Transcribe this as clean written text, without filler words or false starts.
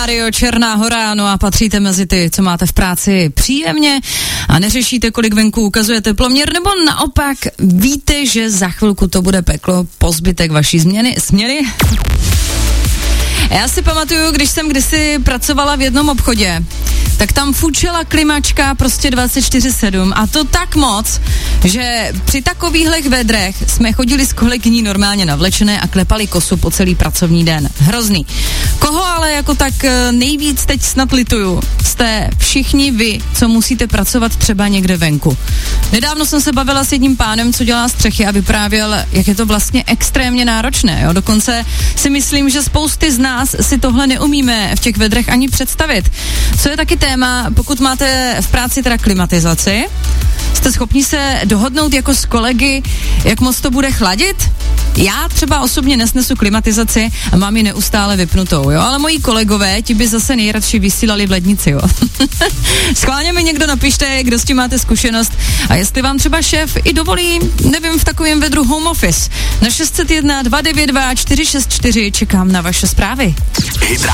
rádio Černá Hora, no a patříte mezi ty, co máte v práci příjemně a neřešíte, kolik venku ukazuje teploměr, nebo naopak víte, že za chvilku to bude peklo po zbytek vaší směny? Já si pamatuju, když jsem kdysi pracovala v jednom obchodě, tak tam fučela klimačka prostě 24/7 a to tak moc, že při takovýchhlech vedrech jsme chodili s kolegyní normálně navlečené a klepali kosu po celý pracovní den. Hrozný. Koho ale jako tak nejvíc teď snad lituju, jste všichni vy, co musíte pracovat třeba někde venku. Nedávno jsem se bavila s jedním pánem, co dělá střechy a vyprávěl, jak je to vlastně extrémně náročné. Jo? Dokonce si myslím, že spousty z nás si tohle neumíme v těch vedrech ani představit. Co je taky téma, pokud máte v práci teda klimatizaci, jste schopni se dohodnout jako s kolegy, jak moc to bude chladit? Já třeba osobně nesnesu klimatizaci a mám ji neustále vypnutou, jo, ale moji kolegové, ti by zase nejradši vysílali v lednici, jo. Schválně mi někdo napište, kdo s tím máte zkušenost a jestli vám třeba šéf i dovolí, nevím, v takovém vedru home office. Na 601 292 464 čekám na vaše zprávy.